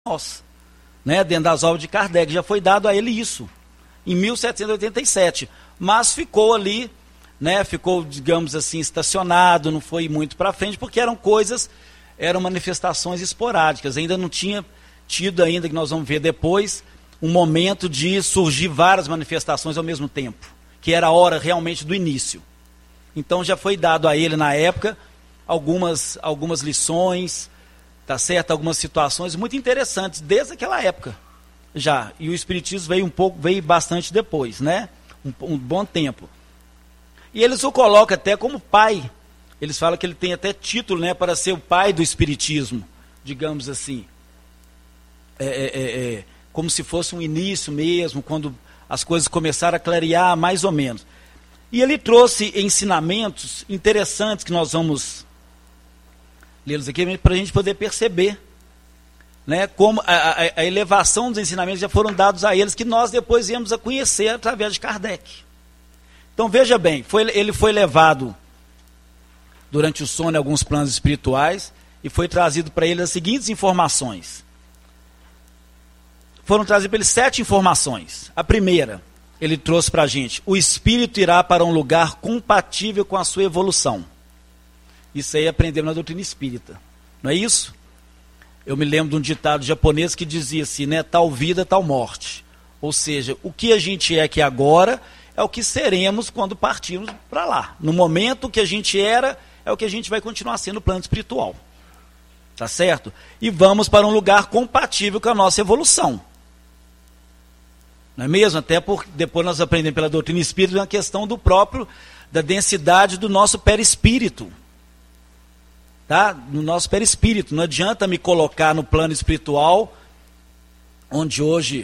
nós, né? Dentro das obras de Kardec, já foi dado a ele isso, em 1787, mas ficou ali, né? Ficou, digamos assim, estacionado, não foi muito para frente, porque eram manifestações esporádicas, ainda não tinha tido ainda, que nós vamos ver depois, um momento de surgir várias manifestações ao mesmo tempo, que era a hora realmente do início. Então já foi dado a ele na época algumas lições, tá certo? Algumas situações muito interessantes desde aquela época já. E o Espiritismo veio bastante depois, né? Um bom tempo. E eles o colocam até como pai. Eles falam que ele tem até título, né, para ser o pai do Espiritismo, digamos assim. Como se fosse um início mesmo, quando as coisas começaram a clarear mais ou menos. E ele trouxe ensinamentos interessantes que nós vamos lê-los aqui para a gente poder perceber, né, como a elevação dos ensinamentos já foram dados a eles, que nós depois viemos a conhecer através de Kardec. Então veja bem, ele foi levado durante o sono em alguns planos espirituais e foi trazido para ele as seguintes informações. Foram trazidas para ele 7 informações. A primeira, ele trouxe para a gente: o espírito irá para um lugar compatível com a sua evolução. Isso aí aprendemos na doutrina espírita, não é isso? Eu me lembro de um ditado japonês que dizia assim, né, tal vida, tal morte. Ou seja, o que a gente é aqui agora é o que seremos quando partirmos para lá. No momento que a gente era, é o que a gente vai continuar sendo no plano espiritual. Tá certo? E vamos para um lugar compatível com a nossa evolução. Não é mesmo? Até porque depois nós aprendemos pela doutrina espírita uma questão da densidade do nosso perispírito. Tá? No nosso perispírito. Não adianta me colocar no plano espiritual, onde hoje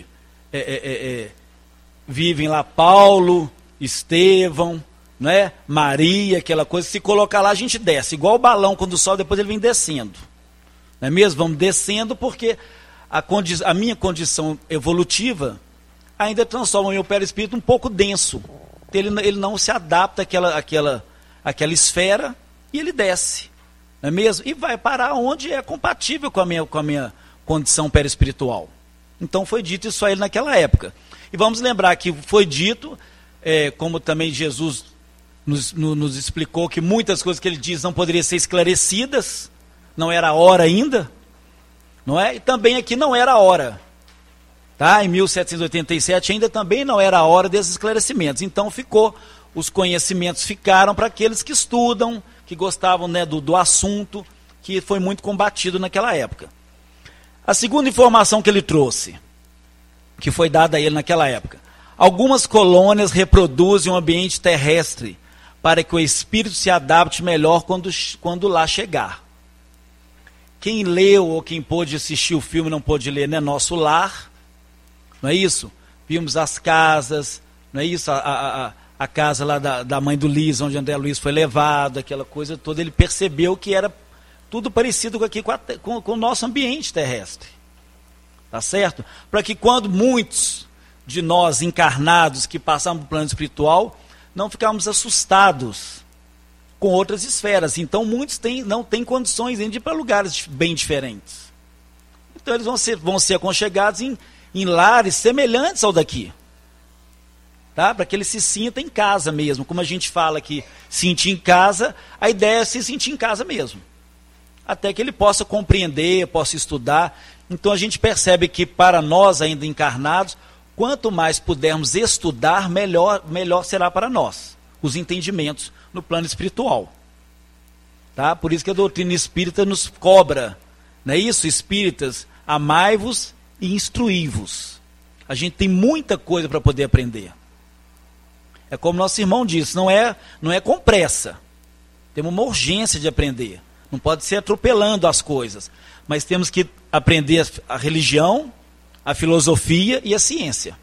vivem lá Paulo, Estevão, né? Maria, aquela coisa. Se colocar lá, a gente desce. Igual o balão, quando sobe, depois ele vem descendo. Não é mesmo? Vamos descendo porque a minha condição evolutiva ainda transforma o meu perispírito um pouco denso. Ele não se adapta àquela esfera e ele desce. Não é mesmo? E vai parar onde é compatível com a minha condição perispiritual. Então foi dito isso a ele naquela época. E vamos lembrar que foi dito, como também Jesus nos explicou, que muitas coisas que ele diz não poderiam ser esclarecidas, não era a hora ainda, não é? E também aqui não era a hora. Tá? Em 1787 ainda também não era a hora desses esclarecimentos. Então os conhecimentos ficaram para aqueles que estudam, que gostavam, né, do assunto, que foi muito combatido naquela época. A segunda informação que ele trouxe, que foi dada a ele naquela época: algumas colônias reproduzem o ambiente terrestre para que o espírito se adapte melhor quando lá chegar. Quem leu ou quem pôde assistir o filme, não pôde ler, né? Nosso Lar, não é isso? Vimos as casas, não é isso? A casa lá da mãe do Luiz, onde André Luiz foi levado, aquela coisa toda. Ele percebeu que era tudo parecido com o nosso ambiente terrestre. Tá certo? Para que quando muitos de nós encarnados que passamos para o plano espiritual, não ficamos assustados com outras esferas. Então muitos não têm condições de ir para lugares bem diferentes. Então eles vão ser aconchegados em lares semelhantes ao daqui. Tá? Para que ele se sinta em casa mesmo. Como a gente fala que sentir em casa, a ideia é se sentir em casa mesmo. Até que ele possa compreender, possa estudar. Então a gente percebe que para nós ainda encarnados, quanto mais pudermos estudar, melhor será para nós os entendimentos no plano espiritual. Tá? Por isso que a doutrina espírita nos cobra, não é isso? Espíritas, amai-vos e instruí-vos. A gente tem muita coisa para poder aprender. É como nosso irmão disse, não é com pressa. Temos uma urgência de aprender. Não pode ser atropelando as coisas. Mas temos que aprender a religião, a filosofia e a ciência.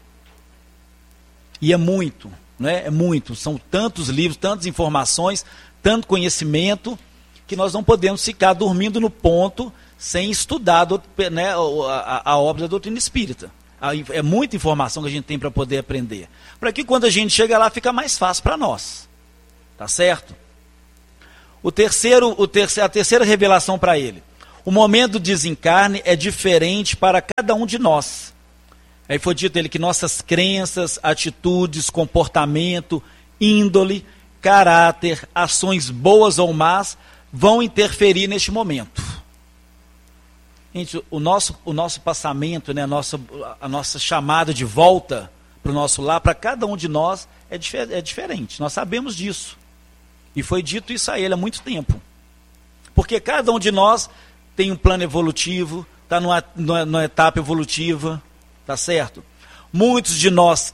E é muito, né? É muito. São tantos livros, tantas informações, tanto conhecimento, que nós não podemos ficar dormindo no ponto sem estudar, né, a obra da doutrina espírita. É muita informação que a gente tem para poder aprender. Para que quando a gente chega lá, fica mais fácil para nós. Tá certo? A terceira revelação para ele: O momento do desencarne é diferente para cada um de nós. Aí foi dito ele que nossas crenças, atitudes, comportamento, índole, caráter, ações boas ou más vão interferir neste momento. Gente, o nosso passamento, né, a nossa chamada de volta para o nosso lar, para cada um de nós é diferente. Nós sabemos disso. E foi dito isso a ele há muito tempo. Porque cada um de nós tem um plano evolutivo, está numa etapa evolutiva, tá certo? Muitos de nós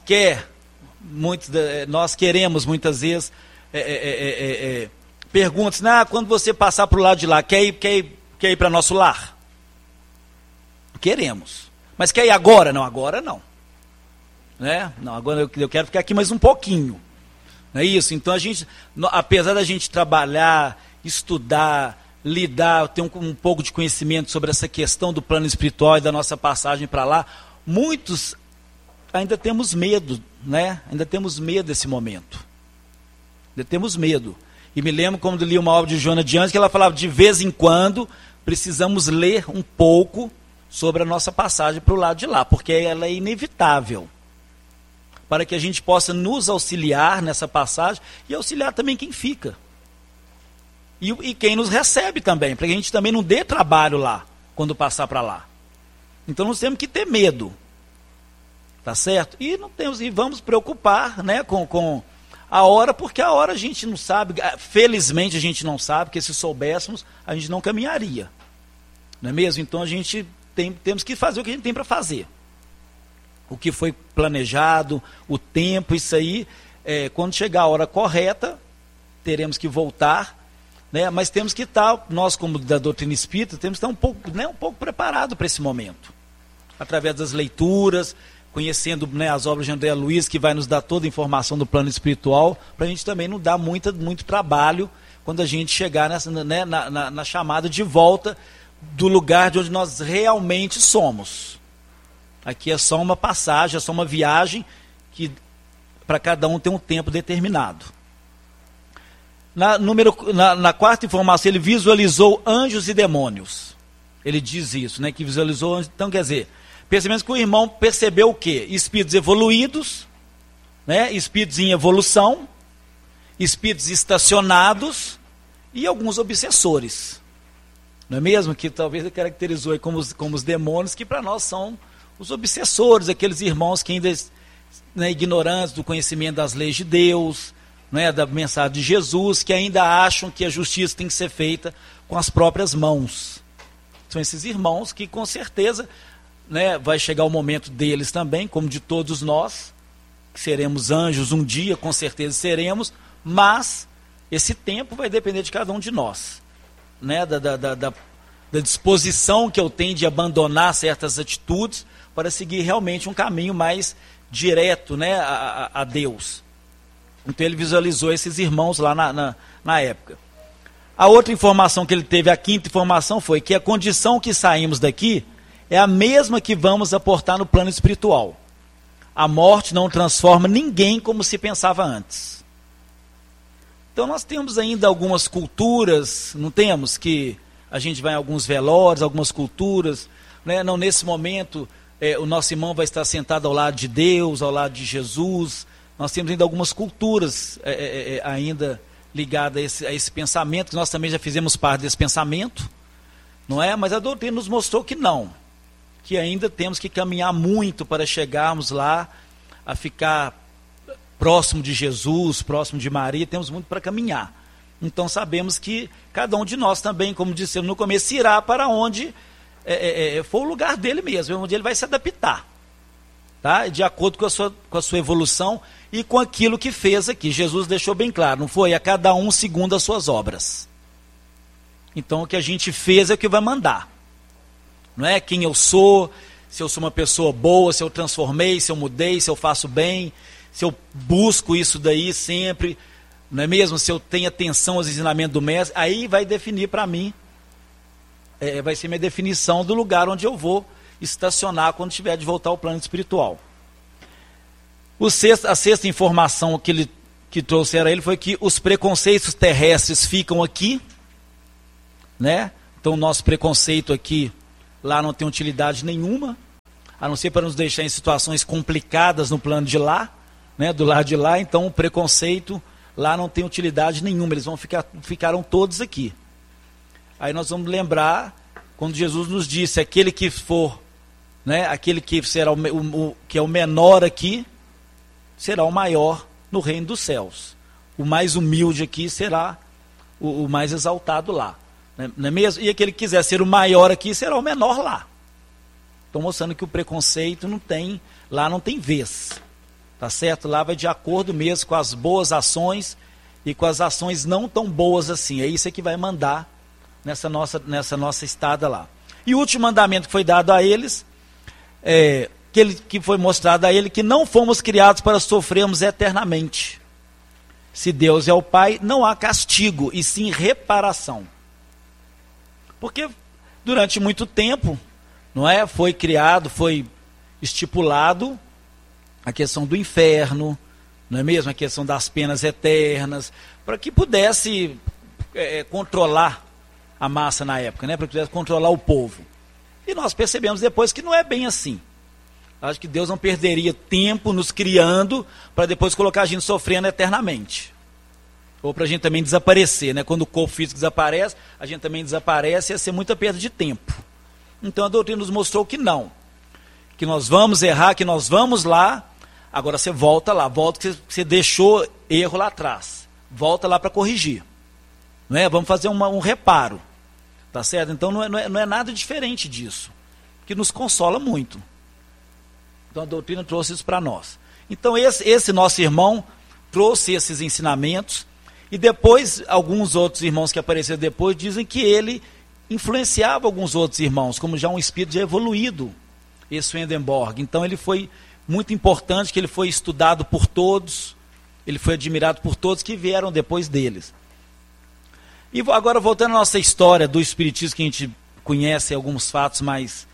nós queremos muitas vezes perguntas, quando você passar para o lado de lá, quer ir para nosso lar? Queremos. Mas quer ir agora? Não, agora não. Né? Não, agora eu quero ficar aqui mais um pouquinho. Não é isso? Então apesar da gente trabalhar, estudar, lidar, ter um pouco de conhecimento sobre essa questão do plano espiritual e da nossa passagem para lá, muitos ainda temos medo, né? Ainda temos medo desse momento. Ainda temos medo. E me lembro quando li uma obra de Joana de Anjos, que ela falava de vez em quando precisamos ler um pouco sobre a nossa passagem para o lado de lá, porque ela é inevitável. Para que a gente possa nos auxiliar nessa passagem e auxiliar também quem fica. E quem nos recebe também, para que a gente também não dê trabalho lá, quando passar para lá. Então nós temos que ter medo. Tá certo? E vamos preocupar, né, com a hora, porque a hora a gente não sabe, felizmente a gente não sabe, porque se soubéssemos, a gente não caminharia. Não é mesmo? Então temos que fazer o que a gente tem para fazer. O que foi planejado, o tempo, isso aí, quando chegar a hora correta, teremos que voltar, né? Mas temos que estar, nós como da doutrina espírita, temos que estar um pouco preparado para esse momento. Através das leituras, conhecendo, né, as obras de André Luiz, que vai nos dar toda a informação do plano espiritual, para a gente também não dar muito trabalho quando a gente chegar na chamada de volta do lugar de onde nós realmente somos. Aqui é só uma passagem, é só uma viagem que para cada um tem um tempo determinado. Na quarta informação, ele visualizou anjos e demônios. Ele diz isso, né, que visualizou anjos. Então, quer dizer, percebemos que o irmão percebeu o quê? Espíritos evoluídos, né, espíritos em evolução, espíritos estacionados e alguns obsessores. Não é mesmo? Que talvez ele caracterizou aí como os demônios, que para nós são os obsessores, aqueles irmãos que ainda, né, ignorantes do conhecimento das leis de Deus, né, da mensagem de Jesus, que ainda acham que a justiça tem que ser feita com as próprias mãos. São esses irmãos que com certeza, né, vai chegar o momento deles também, como de todos nós, que seremos anjos um dia, com certeza seremos, mas esse tempo vai depender de cada um de nós, né, da disposição que eu tenho de abandonar certas atitudes para seguir realmente um caminho mais direto, né, a Deus. Então ele visualizou esses irmãos lá na época. A outra informação que ele teve, a quinta informação, foi que a condição que saímos daqui é a mesma que vamos aportar no plano espiritual. A morte não transforma ninguém como se pensava antes. Então nós temos ainda algumas culturas, não temos, que a gente vai em alguns velórios, algumas culturas, né? Não, nesse momento o nosso irmão vai estar sentado ao lado de Deus, ao lado de Jesus. Nós temos ainda algumas culturas ainda ligadas a esse pensamento, que nós também já fizemos parte desse pensamento, não é? Mas a doutrina nos mostrou que não, que ainda temos que caminhar muito para chegarmos lá, a ficar próximo de Jesus, próximo de Maria, temos muito para caminhar. Então sabemos que cada um de nós também, como dissemos no começo, irá para onde for o lugar dele mesmo, onde ele vai se adaptar, tá? De acordo com a sua evolução e com aquilo que fez aqui. Jesus deixou bem claro, não foi? A cada um segundo as suas obras. Então o que a gente fez é o que vai mandar. Não é quem eu sou, se eu sou uma pessoa boa, se eu transformei, se eu mudei, se eu faço bem, se eu busco isso daí sempre, não é mesmo? Se eu tenho atenção aos ensinamentos do mestre, aí vai definir para mim, vai ser minha definição do lugar onde eu vou estacionar quando tiver de voltar ao plano espiritual. A sexta informação que trouxeram a ele foi que os preconceitos terrestres ficam aqui, né? Então, o nosso preconceito aqui, lá não tem utilidade nenhuma, a não ser para nos deixar em situações complicadas no plano de lá, né, do lado de lá. Então, o preconceito lá não tem utilidade nenhuma, eles ficaram todos aqui. Aí nós vamos lembrar, quando Jesus nos disse, aquele que for, né, aquele que será que é o menor aqui, será o maior no reino dos céus. O mais humilde aqui será o mais exaltado lá. Não é mesmo? E aquele que quiser ser o maior aqui será o menor lá. Estou mostrando que o preconceito lá não tem vez. Tá certo? Lá vai de acordo mesmo com as boas ações e com as ações não tão boas assim. É isso que vai mandar nessa nossa estada lá. E o último mandamento que foi dado a eles, que foi mostrado a ele, que não fomos criados para sofrermos eternamente. Se Deus é o Pai, não há castigo, e sim reparação. Porque durante muito tempo, não é, foi criado, foi estipulado a questão do inferno, não é mesmo? A questão das penas eternas, para que pudesse controlar a massa na época, né? Para que pudesse controlar o povo. E nós percebemos depois que não é bem assim. Acho que Deus não perderia tempo nos criando para depois colocar a gente sofrendo eternamente. Ou para a gente também desaparecer, né? Quando o corpo físico desaparece, a gente também desaparece, ia ser muita perda de tempo. Então a doutrina nos mostrou que não. Que nós vamos errar, que nós vamos lá, agora você volta lá, volta que você deixou erro lá atrás. Volta lá para corrigir. Não é? Vamos fazer um reparo. Tá certo? Então não é nada diferente disso. Que nos consola muito. Então a doutrina trouxe isso para nós. Então esse nosso irmão trouxe esses ensinamentos. E depois, alguns outros irmãos que apareceram depois dizem que ele influenciava alguns outros irmãos, como já um espírito já evoluído, esse Swedenborg. Então ele foi muito importante, que ele foi estudado por todos, ele foi admirado por todos que vieram depois deles. E agora, voltando à nossa história do espiritismo, que a gente conhece alguns fatos mais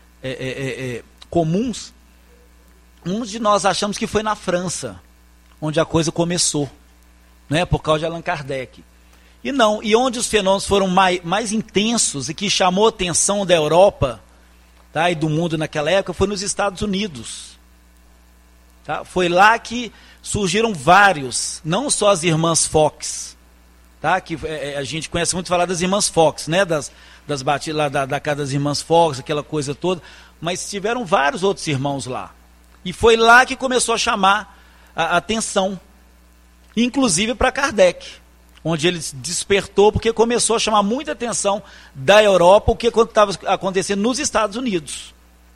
comuns, uns de nós achamos que foi na França, onde a coisa começou, né, por causa de Allan Kardec. E não, e onde os fenômenos foram mais intensos e que chamou a atenção da Europa, tá, e do mundo naquela época, foi nos Estados Unidos. Tá? Foi lá que surgiram vários, não só as irmãs Fox, tá, que a gente conhece muito falar das irmãs Fox, né, das batidas lá da casa das irmãs Fox, aquela coisa toda, mas tiveram vários outros irmãos lá. E foi lá que começou a chamar a atenção, inclusive para Kardec, onde ele despertou, porque começou a chamar muita atenção da Europa, o que estava acontecendo nos Estados Unidos.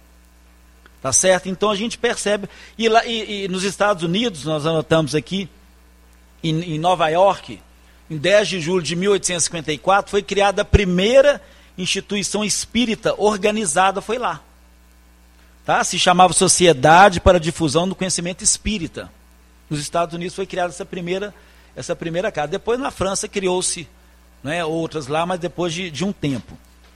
Tá certo? Então a gente percebe, e nos Estados Unidos, nós anotamos aqui, em Nova York, em 10 de julho de 1854, foi criada a primeira instituição espírita organizada, foi lá. Tá? Se chamava Sociedade para a Difusão do Conhecimento Espírita. Nos Estados Unidos foi criada essa primeira casa. Depois na França criou-se, né, outras lá, mas depois de um tempo.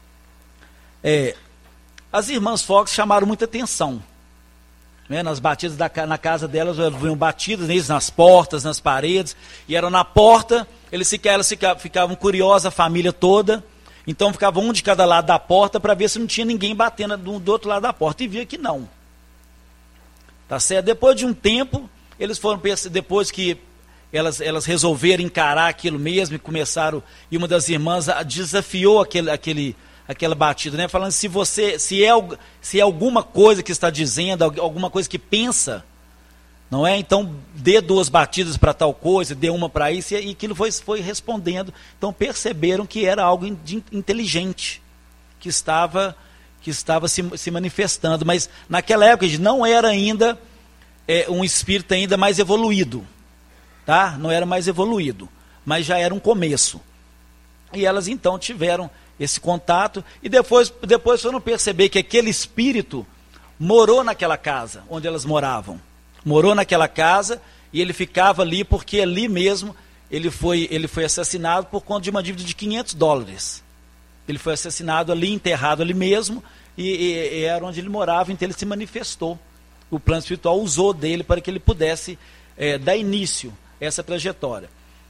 As irmãs Fox chamaram muita atenção. Né, nas batidas na casa delas, vinham batidas nas portas, nas paredes, e eram na porta, elas ficavam curiosas, a família toda, então ficavam um de cada lado da porta para ver se não tinha ninguém batendo do outro lado da porta, e via que não. Tá certo? Depois de um tempo, eles foram, depois que elas resolveram encarar aquilo mesmo, e começaram, e uma das irmãs desafiou aquela batida, né? Falando, se é alguma coisa que está dizendo, alguma coisa que pensa, não é? Então dê 2 batidas para tal coisa, dê uma para isso, e aquilo foi respondendo. Então perceberam que era algo inteligente, que estava se manifestando, mas naquela época não era ainda um espírito ainda mais evoluído, tá? Não era mais evoluído, mas já era um começo. E elas então tiveram esse contato, e depois foram perceber que aquele espírito morou naquela casa onde elas moravam. Morou naquela casa, e ele ficava ali, porque ali mesmo ele foi assassinado por conta de uma dívida de $500. Ele foi assassinado ali, enterrado ali mesmo, e era onde ele morava, então ele se manifestou. O plano espiritual usou dele para que ele pudesse dar início a essa trajetória.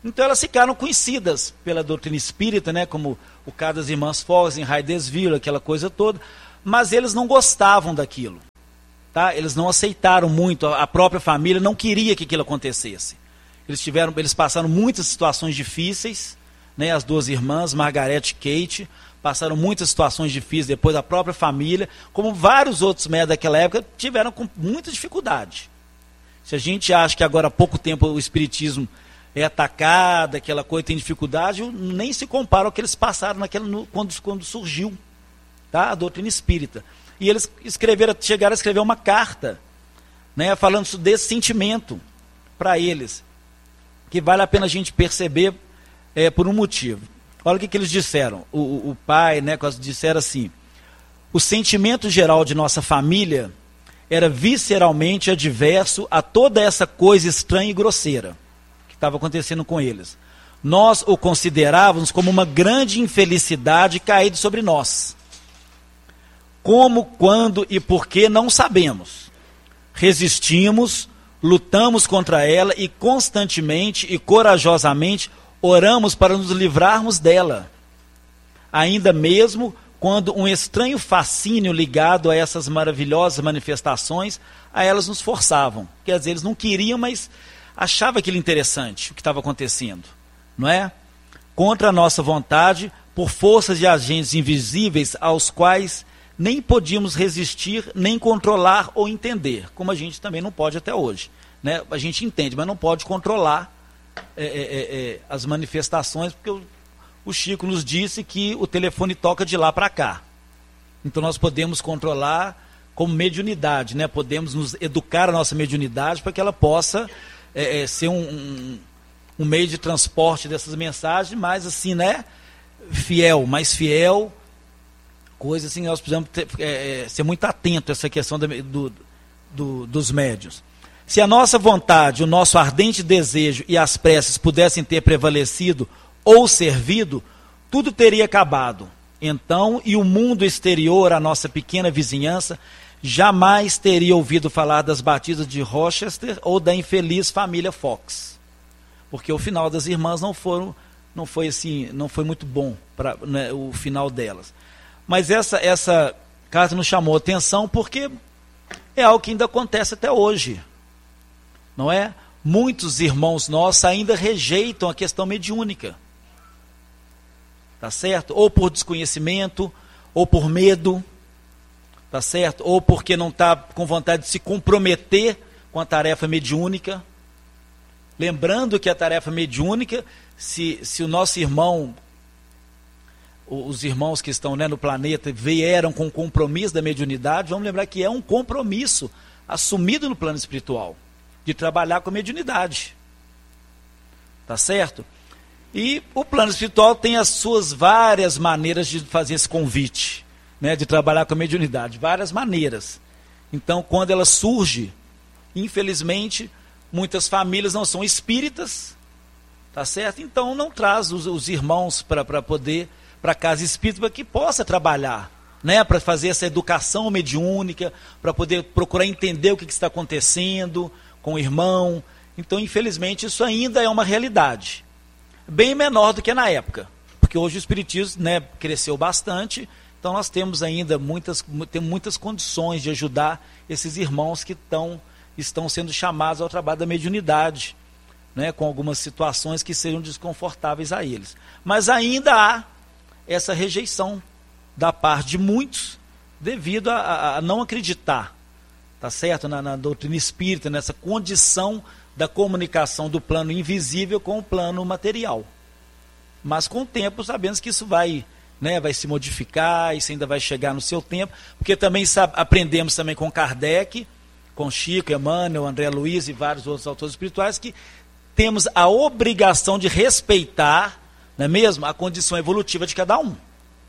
Então elas ficaram conhecidas pela doutrina espírita, né, como o caso das irmãs Fox em Hydesville, aquela coisa toda, mas eles não gostavam daquilo. Tá? Eles não aceitaram muito, a própria família não queria que aquilo acontecesse. Eles passaram muitas situações difíceis, né, as duas irmãs, Margaret e Kate, passaram muitas situações difíceis, depois a própria família, como vários outros médicos daquela época, tiveram com muita dificuldade. Se a gente acha que agora há pouco tempo o espiritismo é atacado, aquela coisa tem dificuldade, nem se compara ao que eles passaram quando surgiu, tá, a doutrina espírita. E eles chegaram a escrever uma carta, né, falando desse sentimento para eles, que vale a pena a gente perceber por um motivo. Olha o que eles disseram. O pai, né, disseram assim: o sentimento geral de nossa família era visceralmente adverso a toda essa coisa estranha e grosseira que estava acontecendo com eles. Nós o considerávamos como uma grande infelicidade caída sobre nós. Como, quando e por que, não sabemos. Resistimos, lutamos contra ela e constantemente e corajosamente oramos para nos livrarmos dela. Ainda mesmo quando um estranho fascínio ligado a essas maravilhosas manifestações, a elas nos forçavam. Quer dizer, eles não queriam, mas achavam aquilo interessante, o que estava acontecendo. Não é? Contra a nossa vontade, por forças de agentes invisíveis aos quais nem podíamos resistir, nem controlar ou entender, como a gente também não pode até hoje. Né? A gente entende, mas não pode controlar as manifestações, porque o Chico nos disse que o telefone toca de lá para cá. Então nós podemos controlar como mediunidade, né? Podemos nos educar a nossa mediunidade para que ela possa ser um meio de transporte dessas mensagens, mais assim, né? Mais fiel, coisa assim, nós precisamos ser muito atentos a essa questão dos médiuns. Se a nossa vontade, o nosso ardente desejo e as preces pudessem ter prevalecido ou servido, tudo teria acabado. Então, e o mundo exterior, a nossa pequena vizinhança, jamais teria ouvido falar das batidas de Rochester ou da infeliz família Fox. Porque o final das irmãs não foi muito bom, né, o final delas. Mas essa carta nos chamou a atenção porque é algo que ainda acontece até hoje. Não é? Muitos irmãos nossos ainda rejeitam a questão mediúnica. Tá certo? Ou por desconhecimento, ou por medo, tá certo? Ou porque não está com vontade de se comprometer com a tarefa mediúnica. Lembrando que a tarefa mediúnica, se o nosso irmão, os irmãos que estão, né, no planeta vieram com o compromisso da mediunidade, vamos lembrar que é um compromisso assumido no plano espiritual, de trabalhar com a mediunidade. Tá certo? E o plano espiritual tem as suas várias maneiras de fazer esse convite, né, de trabalhar com a mediunidade, várias maneiras. Então, quando ela surge, infelizmente, muitas famílias não são espíritas, tá certo? Então não traz os irmãos para a casa espírita para que possa trabalhar, né, para fazer essa educação mediúnica, para poder procurar entender o que está acontecendo com o irmão. Então, infelizmente, isso ainda é uma realidade. Bem menor do que na época, porque hoje o espiritismo, né, cresceu bastante, então nós temos ainda muitas condições de ajudar esses irmãos que estão sendo chamados ao trabalho da mediunidade, né, com algumas situações que seriam desconfortáveis a eles. Mas ainda há essa rejeição da parte de muitos, devido a não acreditar, tá certo, na doutrina espírita, nessa condição da comunicação do plano invisível com o plano material. Mas com o tempo sabemos que isso vai se modificar, isso ainda vai chegar no seu tempo, porque também aprendemos também com Kardec, com Chico, Emmanuel, André Luiz e vários outros autores espirituais, que temos a obrigação de respeitar, não é mesmo, a condição evolutiva de cada um.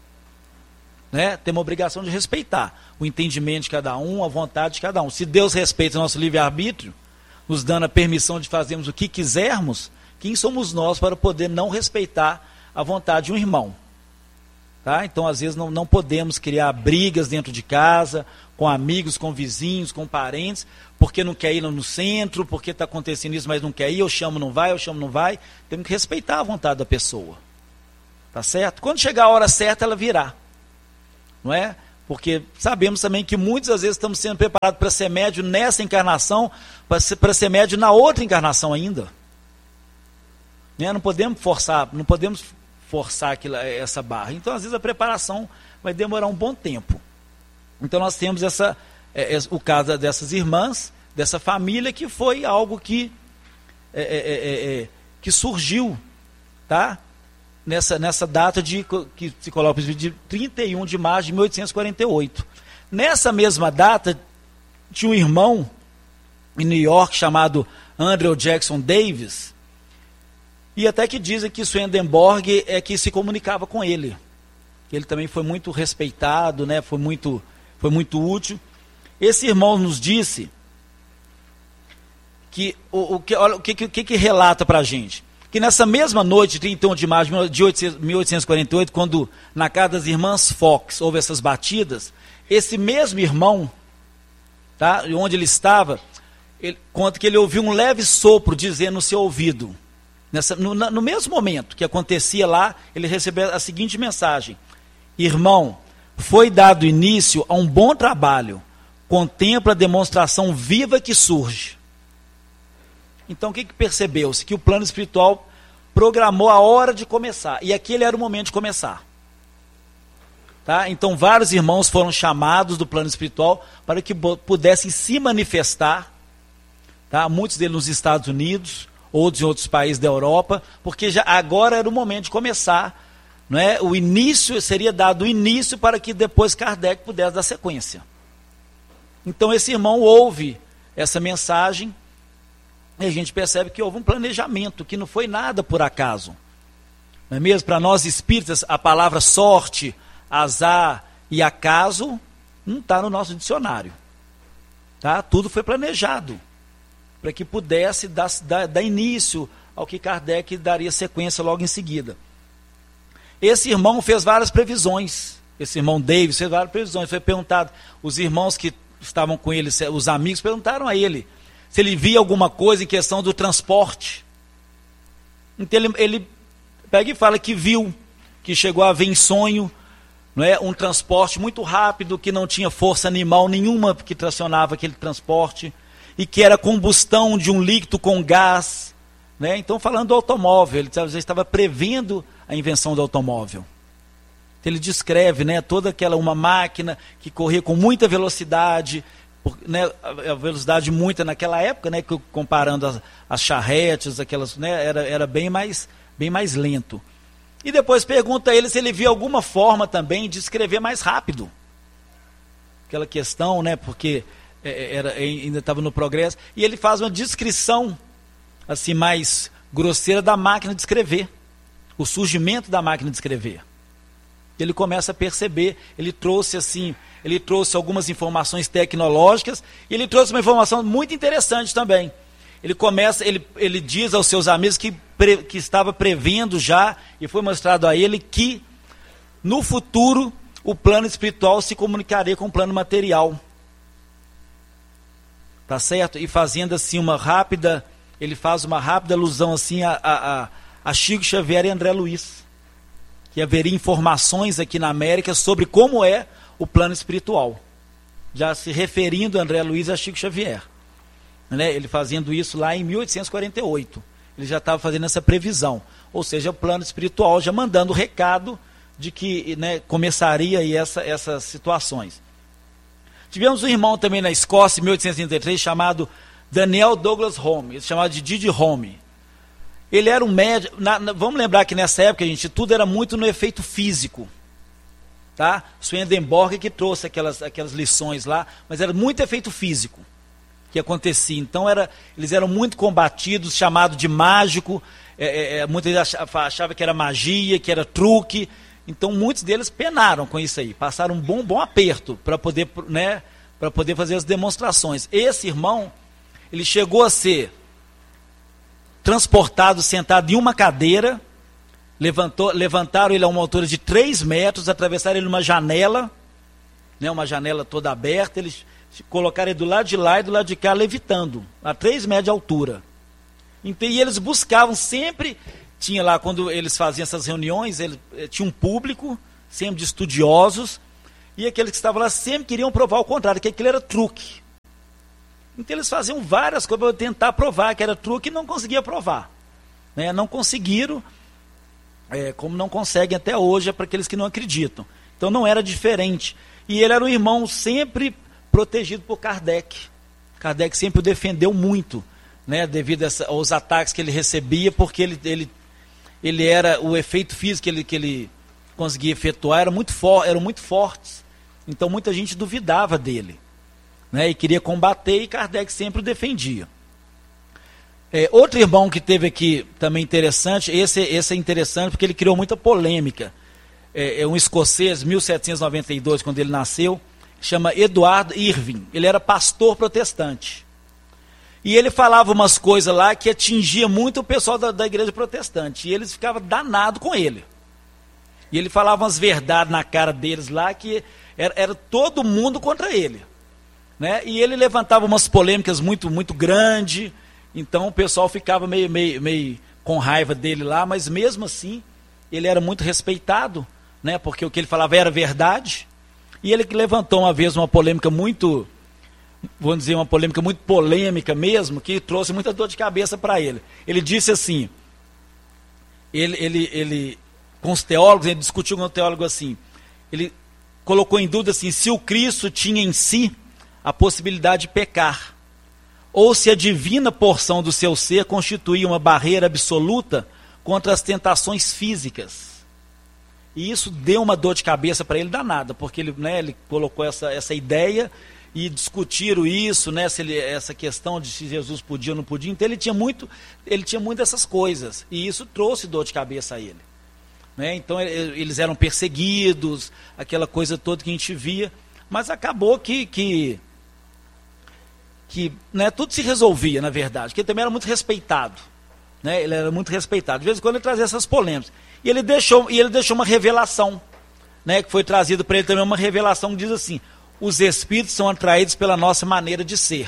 Né? Temos a obrigação de respeitar o entendimento de cada um, a vontade de cada um. Se Deus respeita o nosso livre-arbítrio, nos dando a permissão de fazermos o que quisermos, quem somos nós para poder não respeitar a vontade de um irmão? Tá? Então, às vezes, não podemos criar brigas dentro de casa, com amigos, com vizinhos, com parentes, porque não quer ir no centro, porque está acontecendo isso, mas não quer ir, eu chamo, não vai, eu chamo, não vai. Temos que respeitar a vontade da pessoa. Tá certo? Quando chegar a hora certa, ela virá. Não é? Porque sabemos também que muitas às vezes estamos sendo preparados para ser médio nessa encarnação, para ser médio na outra encarnação ainda. Né? Não podemos forçar essa barra. Então, às vezes, a preparação vai demorar um bom tempo. Então, nós temos o caso dessas irmãs, dessa família, que foi algo que surgiu, tá? Nessa data que se coloca de 31 de março de 1848. Nessa mesma data, tinha um irmão em New York chamado Andrew Jackson Davis, e até que dizem que Swedenborg é que se comunicava com ele. Ele também foi muito respeitado, né? Foi muito útil. Esse irmão nos disse que olha o que relata para a gente. Que nessa mesma noite, 31 de março de 1848, quando na casa das irmãs Fox houve essas batidas, esse mesmo irmão, tá, onde ele estava, ele conta que ele ouviu um leve sopro dizendo no seu ouvido. No mesmo momento que acontecia lá, ele recebeu a seguinte mensagem: irmão, foi dado início a um bom trabalho, contempla a demonstração viva que surge. Então o que percebeu-se? Que o plano espiritual programou a hora de começar, e aquele era o momento de começar. Tá? Então vários irmãos foram chamados do plano espiritual para que pudessem se manifestar, tá? Muitos deles nos Estados Unidos, outros em outros países da Europa, porque já agora era o momento de começar, não é? O início seria dado o início para que depois Kardec pudesse dar sequência. Então esse irmão ouve essa mensagem e a gente percebe que houve um planejamento, que não foi nada por acaso. Não é mesmo? Para nós espíritas, a palavra sorte, azar e acaso não está no nosso dicionário. Tá? Tudo foi planejado para que pudesse dar início ao que Kardec daria sequência logo em seguida. Esse irmão fez várias previsões. Esse irmão Davis fez várias previsões. Foi perguntado, os irmãos que estavam com ele, os amigos, perguntaram a ele se ele via alguma coisa em questão do transporte. Então ele pega e fala que viu, que chegou a ver em sonho, não é, um transporte muito rápido, que não tinha força animal nenhuma que tracionava aquele transporte, e que era combustão de um líquido com gás. Né? Então, falando do automóvel, ele já estava prevendo a invenção do automóvel. Então, ele descreve, né, toda uma máquina que corria com muita velocidade, né, a velocidade muita naquela época, né, comparando as charretes, aquelas, né, era bem mais lento. E depois pergunta a ele se ele via alguma forma também de escrever mais rápido. Aquela questão, né, porque ainda estava no progresso, e ele faz uma descrição assim mais grosseira da máquina de escrever, o surgimento da máquina de escrever. Ele começa a perceber, ele trouxe algumas informações tecnológicas, e ele trouxe uma informação muito interessante também. Ele diz aos seus amigos que estava prevendo já, e foi mostrado a ele que no futuro o plano espiritual se comunicaria com o plano material. Tá certo? E fazendo assim ele faz uma rápida alusão assim a Chico Xavier e André Luiz, que haveria informações aqui na América sobre como é o plano espiritual, já se referindo a André Luiz e a Chico Xavier, né? Ele fazendo isso lá em 1848, ele já estava fazendo essa previsão, ou seja, o plano espiritual já mandando o recado de que, né, começaria aí essas situações. Tivemos um irmão também na Escócia, em 1833, chamado Daniel Douglas Home, ele chamado de Didi Home. Ele era um médico, vamos lembrar que nessa época, gente, tudo era muito no efeito físico. Tá? Swedenborg que trouxe aquelas lições lá, mas era muito efeito físico que acontecia. Então eles eram muito combatidos, chamado de mágico, muitos achavam que era magia, que era truque. Então muitos deles penaram com isso aí, passaram um bom aperto para poder, né, para poder fazer as demonstrações. Esse irmão, ele chegou a ser transportado, sentado em uma cadeira, Levantaram ele a uma altura de 3 metros, atravessaram ele numa janela, né, uma janela toda aberta, eles colocaram ele do lado de lá e do lado de cá, levitando, a 3 metros de altura. E eles buscavam sempre, tinha lá, quando eles faziam essas reuniões, tinha um público, sempre de estudiosos, e aqueles que estavam lá sempre queriam provar o contrário, que aquilo era truque. Então eles faziam várias coisas para tentar provar que era truque e não conseguia provar. Né? Não conseguiram, como não conseguem até hoje, é para aqueles que não acreditam. Então não era diferente. E ele era um irmão sempre protegido por Kardec. Kardec sempre o defendeu muito, né, devido aos ataques que ele recebia, porque ele era, o efeito físico que ele conseguia efetuar eram muito fortes. Então muita gente duvidava dele, né, e queria combater, e Kardec sempre o defendia. Outro irmão que teve aqui também interessante, esse é interessante porque ele criou muita polêmica. É um escocês, 1792, quando ele nasceu, chama Edward Irving. Ele era pastor protestante. E ele falava umas coisas lá que atingia muito o pessoal da igreja protestante. E eles ficavam danados com ele. E ele falava umas verdades na cara deles lá que era todo mundo contra ele. Né? E ele levantava umas polêmicas muito, muito grandes. Então o pessoal ficava meio com raiva dele lá, mas mesmo assim ele era muito respeitado, né? Porque o que ele falava era verdade. E ele que levantou uma vez uma polêmica muito, vamos dizer, uma polêmica muito polêmica mesmo, que trouxe muita dor de cabeça para ele. Ele disse assim, ele com os teólogos, ele discutiu com o teólogo assim, ele colocou em dúvida assim, se o Cristo tinha em si a possibilidade de pecar, ou se a divina porção do seu ser constituía uma barreira absoluta contra as tentações físicas. E isso deu uma dor de cabeça para ele danada, porque ele colocou essa ideia e discutiram isso, né, essa questão de se Jesus podia ou não podia. Então ele tinha muito dessas coisas, e isso trouxe dor de cabeça a ele. Né? Então eles eram perseguidos, aquela coisa toda que a gente via, mas acabou que né, tudo se resolvia, na verdade, porque ele também era muito respeitado. Né? Ele era muito respeitado. De vez em quando ele trazia essas polêmicas. E ele deixou uma revelação, né, que foi trazida para ele também, uma revelação que diz assim, os espíritos são atraídos pela nossa maneira de ser.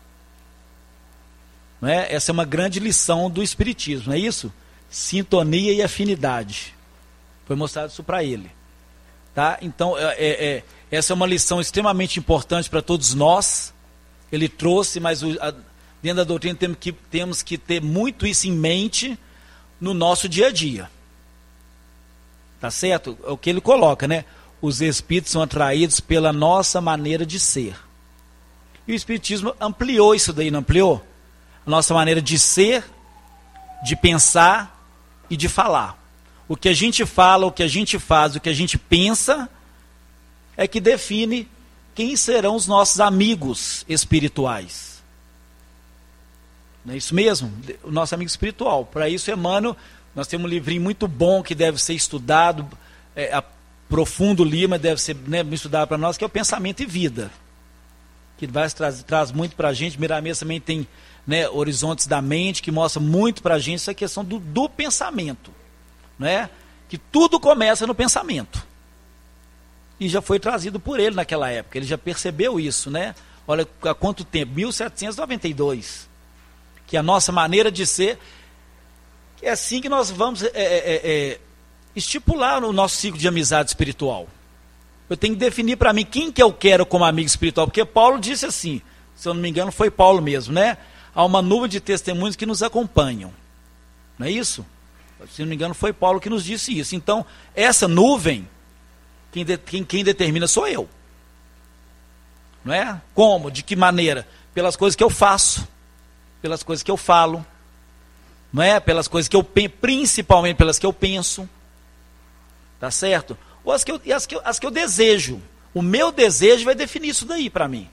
Não é? Essa é uma grande lição do espiritismo, não é isso? Sintonia e afinidade. Foi mostrado isso para ele. Tá? Então, essa é uma lição extremamente importante para todos nós. Ele trouxe, mas dentro da doutrina temos que ter muito isso em mente no nosso dia a dia. Tá certo? É o que ele coloca, né? Os espíritos são atraídos pela nossa maneira de ser. E o espiritismo ampliou isso daí, não ampliou? A nossa maneira de ser, de pensar e de falar. O que a gente fala, o que a gente faz, o que a gente pensa é que define quem serão os nossos amigos espirituais. Não é isso mesmo? O nosso amigo espiritual. Para isso, Emmanuel, nós temos um livrinho muito bom que deve ser estudado, profundo Lima, deve ser, né, estudado para nós, que é o Pensamento e Vida. Que traz muito para a gente. Miramês também tem, né, Horizontes da Mente, que mostra muito para a gente essa questão do pensamento. Né? Que tudo começa no pensamento. E já foi trazido por ele naquela época. Ele já percebeu isso, né? Olha há quanto tempo? 1792. Que a nossa maneira de ser, é assim que nós vamos estipular o nosso ciclo de amizade espiritual. Eu tenho que definir para mim quem que eu quero como amigo espiritual. Porque Paulo disse assim, se eu não me engano foi Paulo mesmo, né? Há uma nuvem de testemunhos que nos acompanham. Não é isso? Se não me engano foi Paulo que nos disse isso. Então, essa nuvem, quem determina sou eu. Não é? Como? De que maneira? Pelas coisas que eu faço, pelas coisas que eu falo, não é? Pelas coisas que eu penso, principalmente pelas que eu penso, tá certo? Ou as que eu desejo. O meu desejo vai definir isso daí para mim.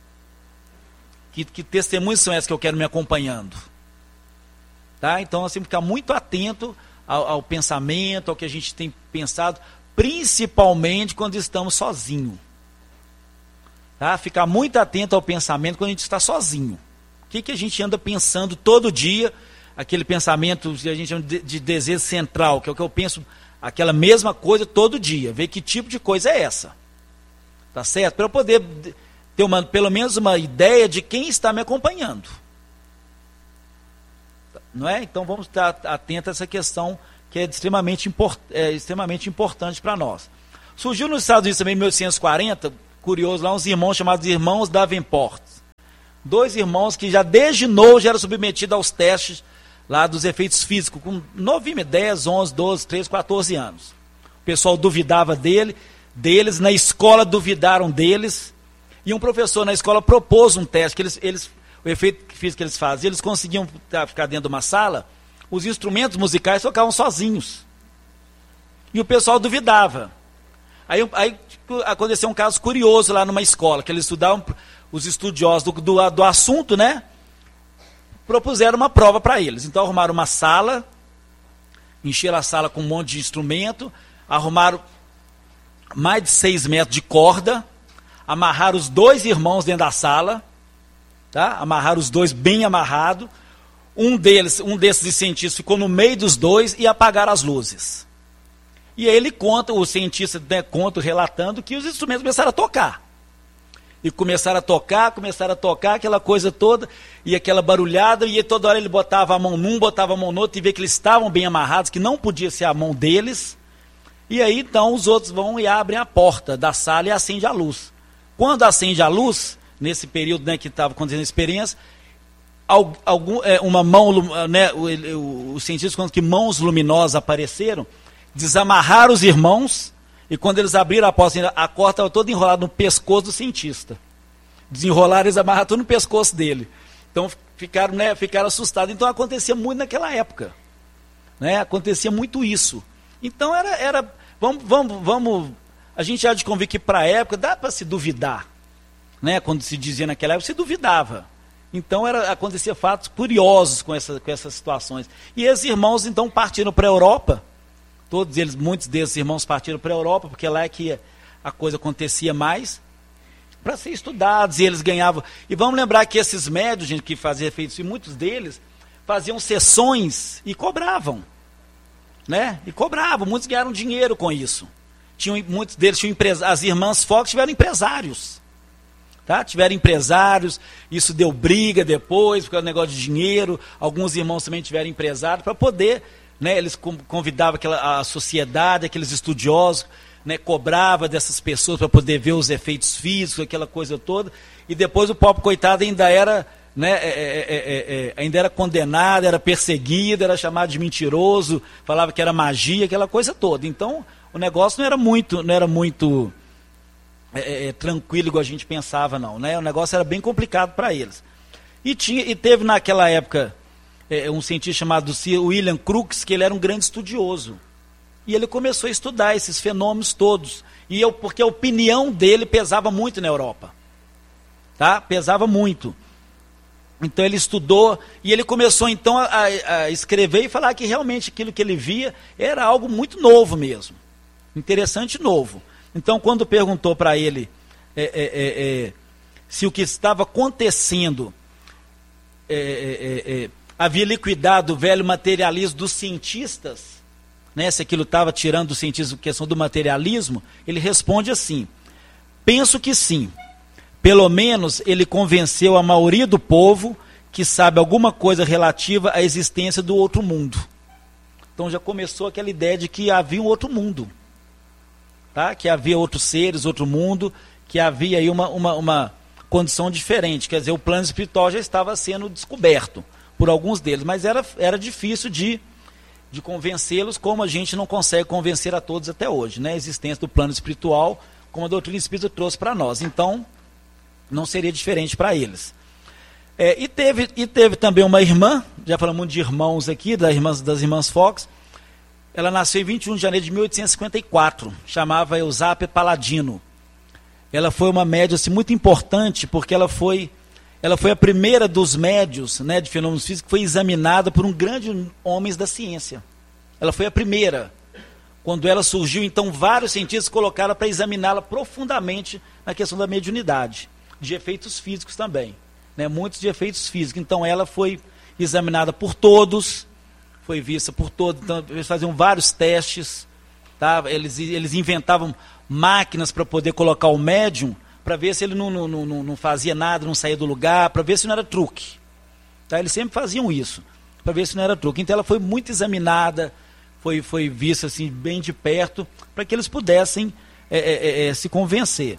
Que testemunhos são essas que eu quero me acompanhando? Tá? Então nós temos que ficar muito atento ao pensamento, ao que a gente tem pensado, principalmente quando estamos sozinhos. Tá? Ficar muito atento ao pensamento quando a gente está sozinho. O que a gente anda pensando todo dia? aquele pensamento que a gente chama de desejo central, que é o que eu penso, aquela mesma coisa todo dia, ver que tipo de coisa é essa. Tá certo? Para eu poder ter pelo menos uma ideia de quem está me acompanhando. Não é? Então vamos estar atentos a essa questão que é extremamente importante para nós. Surgiu nos Estados Unidos também em 1840, curioso, lá uns irmãos chamados Irmãos Davenport. 2 irmãos que já desde novo já eram submetidos aos testes lá dos efeitos físicos, com novinho, 10, 11, 12, 13, 14 anos. O pessoal duvidava deles, na escola duvidaram deles, e um professor na escola propôs um teste, que o efeito físico que eles faziam, eles conseguiam ficar dentro de uma sala, os instrumentos musicais tocavam sozinhos. E o pessoal duvidava. Aí aconteceu um caso curioso lá numa escola, que eles estudavam, os estudiosos do assunto, né? Propuseram uma prova para eles. Então arrumaram uma sala, encheram a sala com um monte de instrumento, arrumaram mais de 6 metros de corda, amarraram os 2 irmãos dentro da sala, tá? Amarraram os 2 bem amarrados. Um desses cientistas ficou no meio dos 2 e apagaram as luzes. E aí ele conta, o cientista, né, relatando que os instrumentos começaram a tocar. E começaram a tocar, aquela coisa toda, e aquela barulhada, e toda hora ele botava a mão num, botava a mão no outro, e vê que eles estavam bem amarrados, que não podia ser a mão deles. E aí então os outros vão e abrem a porta da sala e acende a luz. Quando acende a luz, nesse período, né, que estava acontecendo a experiência, uma mão, né, os cientistas contam que mãos luminosas apareceram, desamarraram os irmãos, e quando eles abriram a porta, a corda estava toda enrolada no pescoço do cientista. Desenrolaram, eles amarraram tudo no pescoço dele. Então ficaram assustados. Então acontecia muito naquela época. Né? Acontecia muito isso. Então vamos, a gente há de convir que para a época dá para se duvidar. Né? Quando se dizia naquela época, se duvidava. Então acontecia fatos curiosos com essas situações. E esses irmãos então partiram para a Europa. Muitos desses irmãos partiram para a Europa, porque lá é que a coisa acontecia mais, para ser estudados, e eles ganhavam. E vamos lembrar que esses médios, gente, que faziam efeitos, e muitos deles faziam sessões e cobravam. Né? E cobravam, muitos ganharam dinheiro com isso. Muitos deles tinham empresários, as irmãs Fox tiveram empresários. Tá? Tiveram empresários, isso deu briga depois, por causa do negócio de dinheiro. Alguns irmãos também tiveram empresários para poder... Né, eles convidavam a sociedade, aqueles estudiosos, né, cobrava dessas pessoas para poder ver os efeitos físicos, aquela coisa toda, e depois o pobre coitado ainda era, né, ainda era condenado, era perseguido, era chamado de mentiroso, falava que era magia, aquela coisa toda. Então o negócio não era muito tranquilo igual a gente pensava, não, né? O negócio era bem complicado para eles. E teve naquela época um cientista chamado William Crookes, que ele era um grande estudioso. E ele começou a estudar esses fenômenos todos. Porque a opinião dele pesava muito na Europa. Tá? Pesava muito. Então ele estudou, e ele começou então a escrever e falar que realmente aquilo que ele via era algo muito novo mesmo. Interessante e novo. Então quando perguntou para ele se o que estava acontecendo havia liquidado o velho materialismo dos cientistas, né, se aquilo estava tirando do cientismo a questão do materialismo, ele responde assim: penso que sim. Pelo menos ele convenceu a maioria do povo que sabe alguma coisa relativa à existência do outro mundo. Então já começou aquela ideia de que havia um outro mundo, tá? Que havia outros seres, outro mundo, que havia aí uma condição diferente. Quer dizer, o plano espiritual já estava sendo descoberto por alguns deles, mas era difícil de convencê-los, como a gente não consegue convencer a todos até hoje, né? A existência do plano espiritual, como a doutrina espírita trouxe para nós. Então, não seria diferente para eles. E teve também uma irmã, já falamos de irmãos aqui, das irmãs Fox. Ela nasceu em 21 de janeiro de 1854, chamava Eusápia Paladino. Ela foi uma médium assim, muito importante, porque ela foi a primeira dos médios, né, de fenômenos físicos, que foi examinada por um grande homem da ciência. Ela foi a primeira. Quando ela surgiu, então, vários cientistas colocaram para examiná-la profundamente na questão da mediunidade, de efeitos físicos também. Né, muitos de efeitos físicos. Então, ela foi examinada por todos, foi vista por todos, então eles faziam vários testes, tá? Eles inventavam máquinas para poder colocar o médium, para ver se ele não fazia nada, não saía do lugar, para ver se não era truque. Tá? Eles sempre faziam isso, para ver se não era truque. Então ela foi muito examinada, foi vista assim, bem de perto, para que eles pudessem se convencer.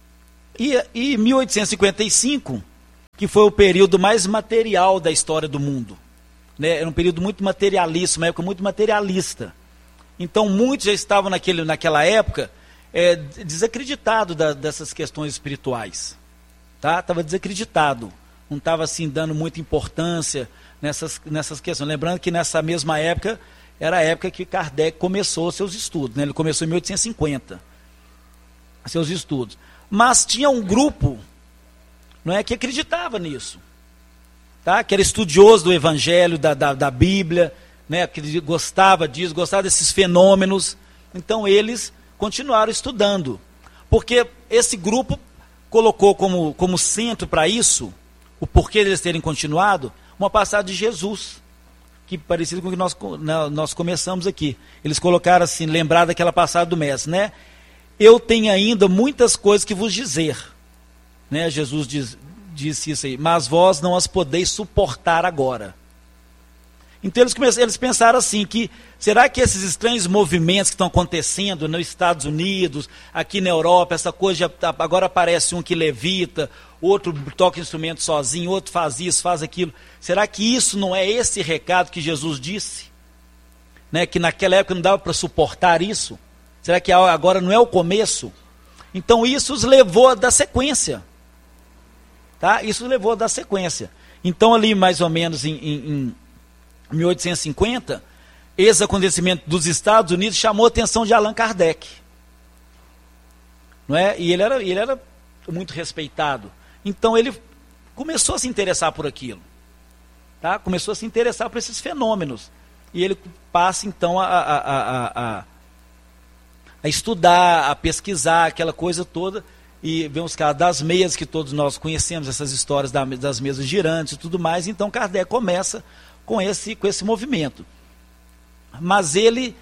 E 1855, que foi o período mais material da história do mundo. Né? Era um período muito materialista, uma época muito materialista. Então muitos já estavam naquela época desacreditado dessas questões espirituais. Tá? Estava desacreditado. Não estava assim, dando muita importância nessas questões. Lembrando que nessa mesma época, era a época que Kardec começou seus estudos. Né? Ele começou em 1850, seus estudos. Mas tinha um grupo, não é, que acreditava nisso. Tá? Que era estudioso do Evangelho, da Bíblia, né? Que gostava disso, gostava desses fenômenos. Então eles continuaram estudando. Porque esse grupo colocou como centro para isso, o porquê deles terem continuado, uma passagem de Jesus, que parecido com o que nós começamos aqui. Eles colocaram assim, lembrar daquela passagem do mestre, né? Eu tenho ainda muitas coisas que vos dizer. Né? Jesus disse isso aí, mas vós não as podeis suportar agora. Então eles pensaram assim, que será que esses estranhos movimentos que estão acontecendo nos Estados Unidos, aqui na Europa, essa coisa, agora aparece um que levita, outro toca instrumento sozinho, outro faz isso, faz aquilo. Será que isso não é esse recado que Jesus disse? Né? Que naquela época não dava para suportar isso? Será que agora não é o começo? Então isso os levou a dar sequência. Tá? Isso os levou a dar sequência. Então ali mais ou menos em 1850, esse acontecimento dos Estados Unidos chamou a atenção de Allan Kardec. Não é? E ele era muito respeitado. Então ele começou a se interessar por aquilo. Tá? Começou a se interessar por esses fenômenos. E ele passa então a estudar, a pesquisar, aquela coisa toda, e vem os casos das meias, que todos nós conhecemos, essas histórias das mesas girantes e tudo mais. Então Kardec começa com esse movimento. Mas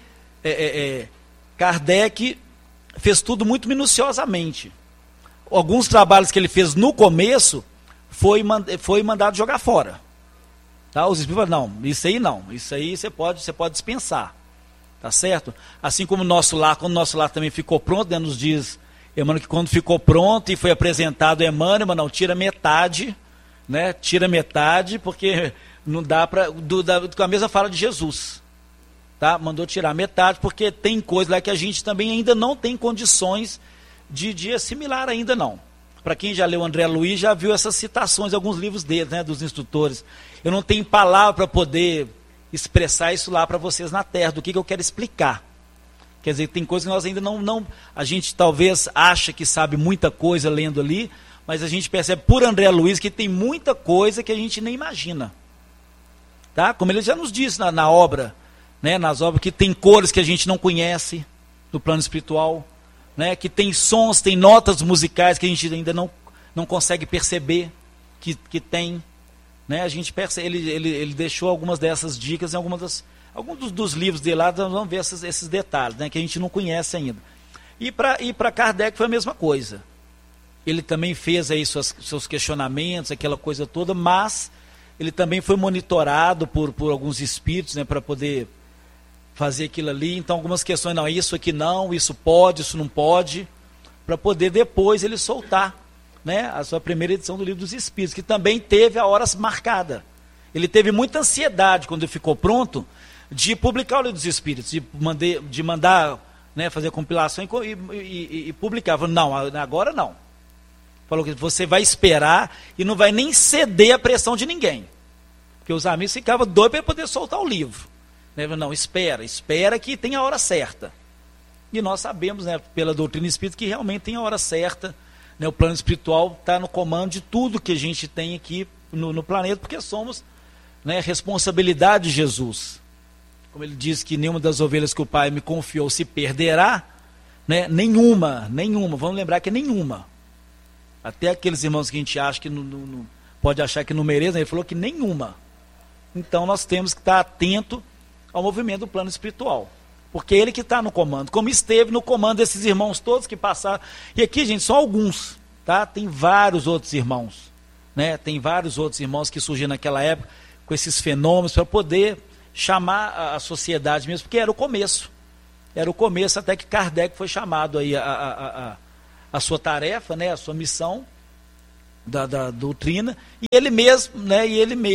Kardec fez tudo muito minuciosamente. Alguns trabalhos que ele fez no começo foi mandado jogar fora. Tá? Os espíritos falaram, não, isso aí você pode dispensar. Tá certo? Assim como quando o nosso lar também ficou pronto, né, nos diz Emmanuel que quando ficou pronto e foi apresentado Emmanuel, não, tira metade, né? Tira metade, porque não dá para, com a mesma fala de Jesus. Tá? Mandou tirar metade, porque tem coisa lá que a gente também ainda não tem condições de assimilar ainda não. Para quem já leu André Luiz, já viu essas citações em alguns livros dele, né, dos instrutores. Eu não tenho palavra para poder expressar isso lá para vocês na Terra, do que eu quero explicar. Quer dizer, tem coisas que nós ainda não... A gente talvez acha que sabe muita coisa lendo ali, mas a gente percebe por André Luiz que tem muita coisa que a gente nem imagina. Tá? Como ele já nos disse na obra, né, nas obras, que tem cores que a gente não conhece no plano espiritual, né, que tem sons, tem notas musicais que a gente ainda não consegue perceber que tem. Né, a gente percebe, ele deixou algumas dessas dicas em alguns dos livros dele lá, nós vamos ver esses detalhes, né, que a gente não conhece ainda. E para Kardec foi a mesma coisa. Ele também fez aí seus questionamentos, aquela coisa toda, mas ele também foi monitorado por alguns espíritos, né, para poder fazer aquilo ali. Então algumas questões, não, isso aqui não, isso pode, isso não pode, para poder depois ele soltar, né, a sua primeira edição do Livro dos Espíritos, que também teve a hora marcada. Ele teve muita ansiedade quando ele ficou pronto de publicar o Livro dos Espíritos, de mandar, né, fazer a compilação e publicar. Falou, não, agora não. Falou que você vai esperar e não vai nem ceder à pressão de ninguém. Porque os amigos ficavam doidos para poder soltar o livro. Não, espera que tem a hora certa. E nós sabemos, né, pela doutrina espírita, que realmente tem a hora certa. Né, o plano espiritual está no comando de tudo que a gente tem aqui no planeta, porque somos, né, responsabilidade de Jesus. Como ele diz que nenhuma das ovelhas que o Pai me confiou se perderá, né, nenhuma, vamos lembrar que é nenhuma. Até aqueles irmãos que a gente acha que não pode achar que não merecem, ele falou que nenhuma. Então nós temos que estar atento ao movimento do plano espiritual, porque é ele que está no comando, como esteve no comando desses irmãos todos que passaram. E aqui, gente, só alguns, tá? Tem vários outros irmãos, né? Tem vários outros irmãos que surgiram naquela época com esses fenômenos para poder chamar a sociedade mesmo, porque era o começo até que Kardec foi chamado aí a sua tarefa, né? A sua missão da doutrina, e ele mesmo, né?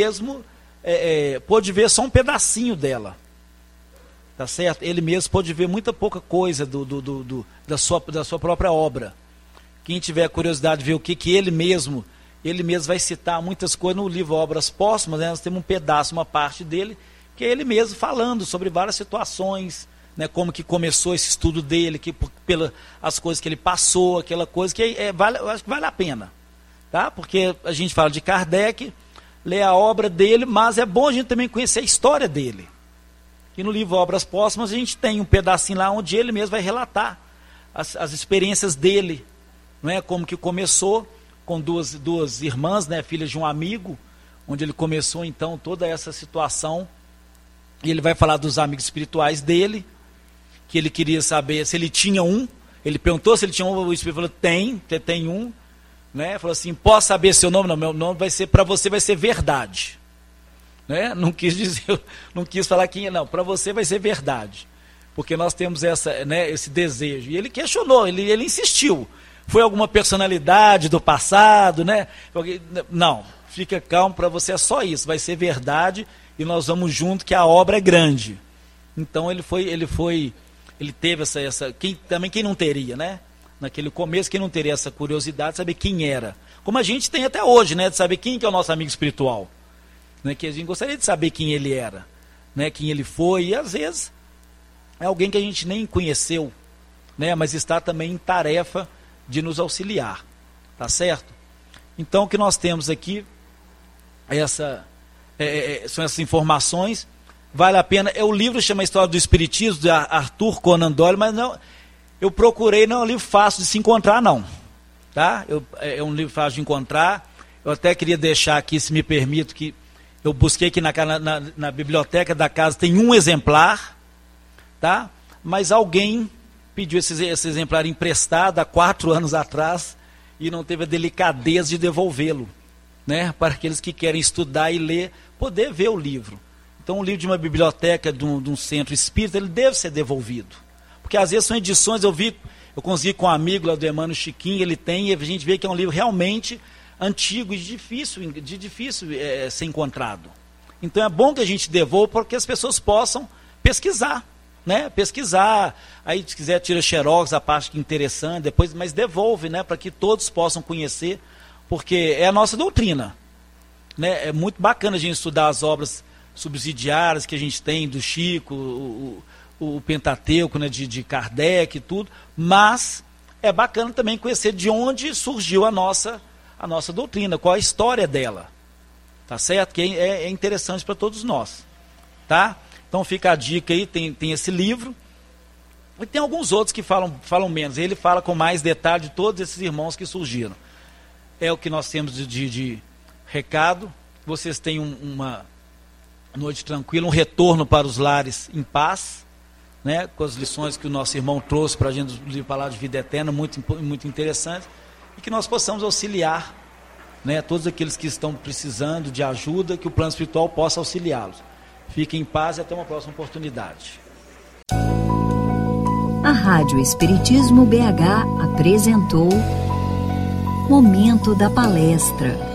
Pôde ver só um pedacinho dela. Tá certo? Ele mesmo pôde ver muita pouca coisa da sua própria obra. Quem tiver curiosidade de ver o que ele mesmo vai citar muitas coisas no livro Obras Póstumas, né? Nós temos um pedaço, uma parte dele, que é ele mesmo falando sobre várias situações, né? Como que começou esse estudo dele, as coisas que ele passou, aquela coisa que eu acho que vale a pena. Tá? Porque a gente fala de Kardec, lê a obra dele, mas é bom a gente também conhecer a história dele. E no livro Obras Póstumas a gente tem um pedacinho lá onde ele mesmo vai relatar as experiências dele, não é? Como que começou com duas irmãs, né, filhas de um amigo, onde ele começou então toda essa situação. E ele vai falar dos amigos espirituais dele, que ele queria saber se ele tinha um. Ele perguntou se ele tinha um, o Espírito falou, tem um, né? Falou assim, posso saber seu nome? Não, meu nome vai ser, para você vai ser verdade. Né? Não quis falar quem é, não, para você vai ser verdade, porque nós temos esse desejo. E ele questionou, ele insistiu. Foi alguma personalidade do passado, né? Não, fica calmo, para você é só isso, vai ser verdade e nós vamos junto, que a obra é grande. Então ele teve quem não teria, né? Naquele começo, quem não teria essa curiosidade de saber quem era, como a gente tem até hoje, né? De saber quem que é o nosso amigo espiritual. Né, que a gente gostaria de saber quem ele era, né, quem ele foi, e às vezes é alguém que a gente nem conheceu, né, mas está também em tarefa de nos auxiliar, tá certo? Então o que nós temos aqui, são essas informações, vale a pena. O livro chama História do Espiritismo, de Arthur Conan Doyle, mas não, eu procurei, não é um livro fácil de se encontrar não, tá? É um livro fácil de encontrar. Eu até queria deixar aqui, se me permito, que eu busquei aqui na biblioteca da casa, tem um exemplar, tá? Mas alguém pediu esse exemplar emprestado há 4 anos atrás e não teve a delicadeza de devolvê-lo, né? Para aqueles que querem estudar e ler, poder ver o livro. Então, um livro de uma biblioteca, de um centro espírita, ele deve ser devolvido. Porque às vezes são edições, eu consegui com um amigo lá do Emmanuel Chiquinho, ele tem, e a gente vê que é um livro realmente antigo e de difícil ser encontrado. Então é bom que a gente devolva para que as pessoas possam pesquisar, né? Pesquisar, aí se quiser tira xerox, a parte que é interessante, depois, mas devolve, né? Para que todos possam conhecer, porque é a nossa doutrina, né? É muito bacana a gente estudar as obras subsidiárias que a gente tem do Chico, o Pentateuco, né? de Kardec e tudo, mas é bacana também conhecer de onde surgiu a nossa doutrina, qual a história dela, tá certo? Que é interessante para todos nós, tá? Então fica a dica aí, tem esse livro, e tem alguns outros que falam menos, ele fala com mais detalhe de todos esses irmãos que surgiram. É o que nós temos de recado. Vocês têm uma noite tranquila, um retorno para os lares em paz, né? Com as lições que o nosso irmão trouxe para a gente do livro Palavra de Vida Eterna, muito, muito interessante. E que nós possamos auxiliar, né, todos aqueles que estão precisando de ajuda, que o plano espiritual possa auxiliá-los. Fiquem em paz e até uma próxima oportunidade. A Rádio Espiritismo BH apresentou Momento da Palestra.